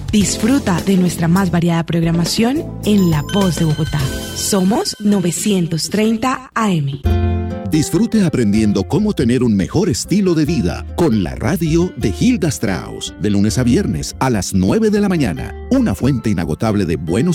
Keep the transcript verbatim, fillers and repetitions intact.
Disfruta de nuestra más variada programación en La Voz de Bogotá. Somos novecientos treinta A M. Disfrute aprendiendo cómo tener un mejor estilo de vida con la radio de Hilda Strauss, de lunes a viernes a las nueve de la mañana. Una fuente inagotable de buenos